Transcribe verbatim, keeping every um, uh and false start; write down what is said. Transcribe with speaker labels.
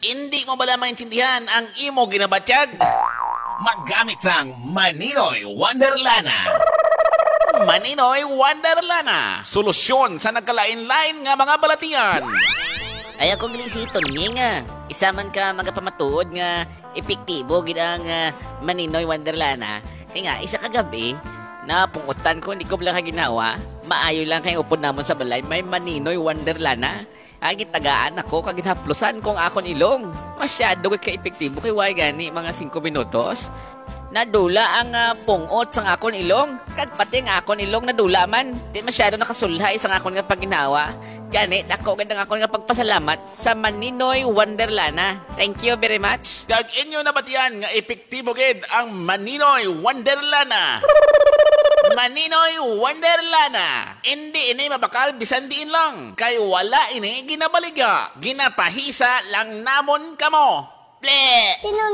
Speaker 1: Hindi mo bala maintindihan ang imo ginabatyag?
Speaker 2: Maggamit sang Maninoy Wonderlana.
Speaker 1: Maninoy Wonderlana. Solusyon sa nagkalain-lain nga mga balatian.
Speaker 3: Ay ako glisito niya nga. Isa man ka magapamatuod nga epektibo gid ang uh, Maninoy Wonderlana. Kaya nga, isa kagabi, na pungutan ko, hindi ko lang ginawa. Maayo lang kayong upod namon sa balay, may Maninoy Wonderlana. Ay, gitagaan ako, kagithaplosan kong akon ilong. Masyado ka epektibo kay way gani, mga singko minutos. Nadula ang uh, pungot sang akon ilong. Kag pati ang akon ilong nadula man. Di masyado nakasulhay sang akon nga paginawa. Gani, dako ganda nga akon nga pagpasalamat sa Maninoy Wonderlana. Thank you very much.
Speaker 1: Kag inyo nabatian nga epektibo gid ang Maninoy Wonderlana. Maninoy Wonderlana. Hindi ini mabakal bisan diin lang. Kay wala ini ginabaliga. Ginapahisa lang namon kamo. Ble!
Speaker 4: Tinun